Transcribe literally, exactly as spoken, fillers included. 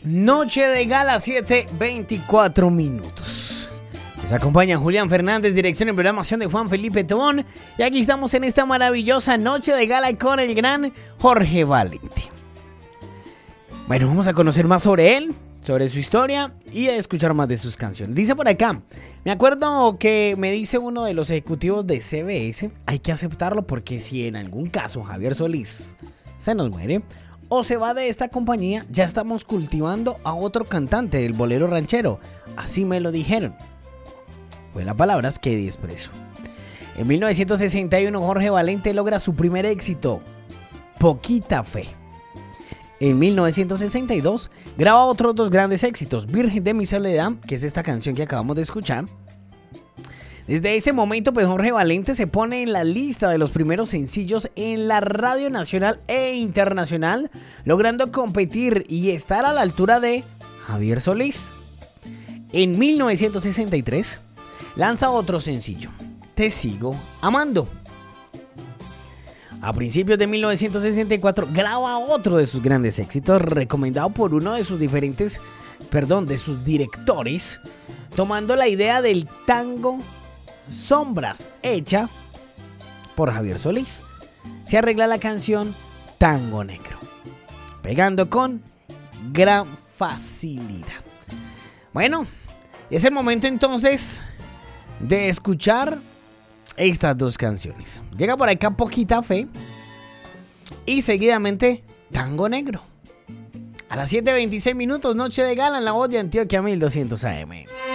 Noche de gala, siete veinticuatro minutos. Les acompaña Julián Fernández, dirección y programación de Juan Felipe Tobón. Y aquí estamos en esta maravillosa noche de gala con el gran Jorge Valente. Bueno, vamos a conocer más sobre él, sobre su historia y a escuchar más de sus canciones. Dice por acá, me acuerdo que me dice uno de los ejecutivos de C B S, hay que aceptarlo porque si en algún caso Javier Solís se nos muere o se va de esta compañía, ya estamos cultivando a otro cantante del bolero ranchero. Así me lo dijeron. Fue las palabras que expresó. En mil novecientos sesenta y uno, Jorge Valente logra su primer éxito, Poquita Fe. En mil novecientos sesenta y dos, graba otros dos grandes éxitos, Virgen de mi Soledad, que es esta canción que acabamos de escuchar. Desde ese momento, pues Jorge Valente se pone en la lista de los primeros sencillos en la radio nacional e internacional, logrando competir y estar a la altura de Javier Solís. En mil novecientos sesenta y tres, lanza otro sencillo, Te Sigo Amando. A principios de mil novecientos sesenta y cuatro, graba otro de sus grandes éxitos, recomendado por uno de sus diferentes, perdón, de sus directores, tomando la idea del tango Sombras, hecha por Javier Solís. Se arregla la canción Tango Negro, pegando con gran facilidad. Bueno, es el momento entonces de escuchar estas dos canciones. Llega por acá Poquita Fe y seguidamente Tango Negro. A las siete veintiséis minutos, noche de gala en la voz de Antioquia mil doscientos A M.